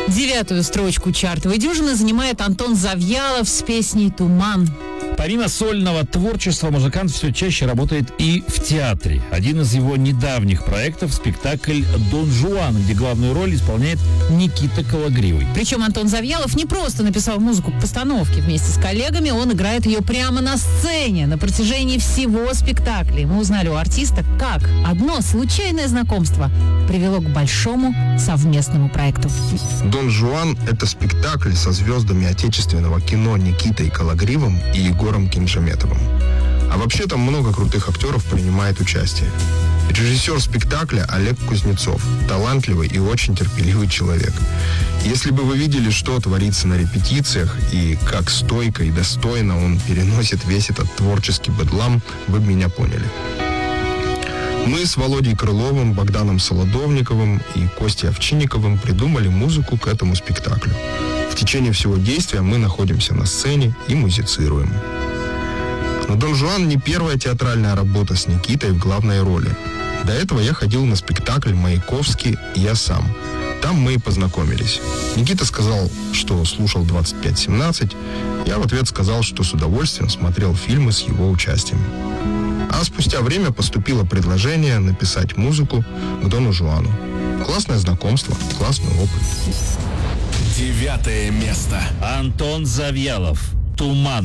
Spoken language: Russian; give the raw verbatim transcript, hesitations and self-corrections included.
Девятую строчку чартовой дюжины занимает Антон Завьялов с песней «Туман». Помимо сольного творчества, музыкант все чаще работает и в театре. Один из его недавних проектов – спектакль «Дон Жуан», где главную роль исполняет Никита Кологривый. Причем Антон Завьялов не просто написал музыку к постановке. Вместе с коллегами он играет ее прямо на сцене на протяжении всего спектакля. Мы узнали у артиста, как одно случайное знакомство привело к большому совместному проекту. «Дон Жуан» — это спектакль со звездами отечественного кино Никитой Кологривым и Егором Кинджаметовым. А вообще там много крутых актеров принимает участие. Режиссер спектакля Олег Кузнецов. Талантливый и очень терпеливый человек. Если бы вы видели, что творится на репетициях и как стойко и достойно он переносит весь этот творческий бедлам, вы бы меня поняли. Мы с Володей Крыловым, Богданом Солодовниковым и Костей Овчинниковым придумали музыку к этому спектаклю. В течение всего действия мы находимся на сцене и музицируем. Но «Дон Жуан» не первая театральная работа с Никитой в главной роли. До этого я ходил на спектакль «Маяковский. Я сам». Там мы и познакомились. Никита сказал, что слушал двадцать пять семнадцать. Я в ответ сказал, что с удовольствием смотрел фильмы с его участием. А спустя время поступило предложение написать музыку к «Дону Жуану». Классное знакомство, классный опыт. Девятое место. Антон Завьялов. «Туман».